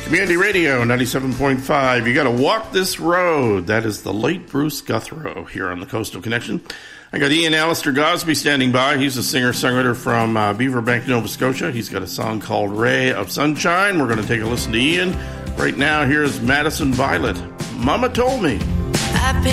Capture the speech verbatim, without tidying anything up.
Community Radio ninety-seven point five. You got to walk this road. That is the late Bruce Guthrow here on the Coastal Connection. I got Ian Alistair Gosby standing by. He's a singer-songwriter from uh, Beaverbank, Nova Scotia. He's got a song called Ray of Sunshine. We're going to take a listen to Ian. Right now, here's Madison Violet. Mama Told Me. I